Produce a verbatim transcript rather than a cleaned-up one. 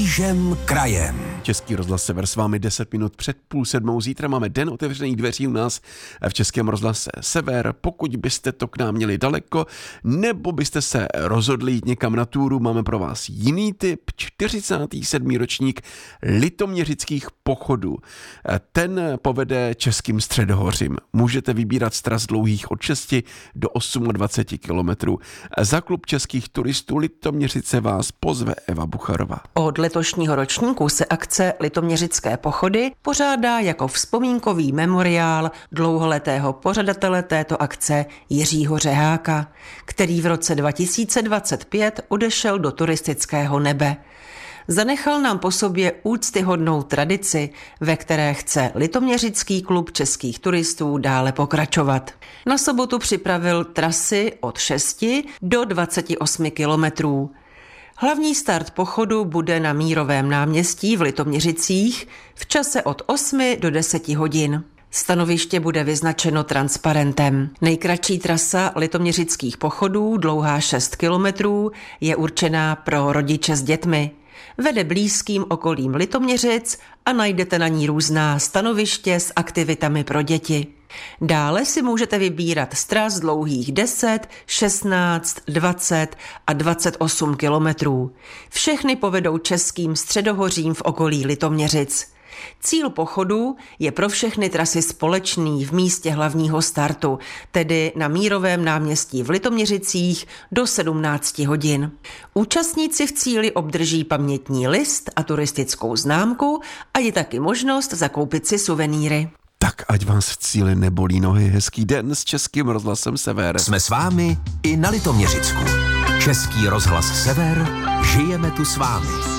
Křížem krajem. Český rozhlas Sever s vámi deset minut před půl sedmou. Zítra máme den otevřených dveří u nás v Českém rozhlase Sever. Pokud byste to k nám měli daleko, nebo byste se rozhodli jít někam na túru, máme pro vás jiný tip. čtyřicátý sedmý ročník litoměřických pochodů. Ten povede Českým středohořím. Můžete vybírat z tras dlouhých od šesti do dvaceti osmi kilometrů. Za klub českých turistů Litoměřice vás pozve Eva Bucharová. Od letošního ročníku se akce Litoměřické pochody pořádá jako vzpomínkový memoriál dlouholetého pořadatele této akce Jiřího Řeháka, který v roce dva tisíce dvacet pět odešel do turistického nebe. Zanechal nám po sobě úctyhodnou tradici, ve které chce Litoměřický klub českých turistů dále pokračovat. Na sobotu připravil trasy od šesti do dvaceti osmi kilometrů. Hlavní start pochodu bude na Mírovém náměstí v Litoměřicích v čase od osmi do deseti hodin. Stanoviště bude vyznačeno transparentem. Nejkratší trasa litoměřických pochodů, dlouhá šest kilometrů, je určená pro rodiče s dětmi. Vede blízkým okolím Litoměřic a najdete na ní různá stanoviště s aktivitami pro děti. Dále si můžete vybírat z tras dlouhých deset, šestnáct, dvacet a dvacet osm kilometrů. Všechny povedou Českým středohořím v okolí Litoměřic. Cíl pochodu je pro všechny trasy společný v místě hlavního startu, tedy na Mírovém náměstí v Litoměřicích do sedmnácti hodin. Účastníci v cíli obdrží pamětní list a turistickou známku a je taky možnost zakoupit si suvenýry. Tak ať vás v cíli nebolí nohy. Hezký den s Českým rozhlasem Sever. Jsme s vámi i na Litoměřicku. Český rozhlas Sever, žijeme tu s vámi.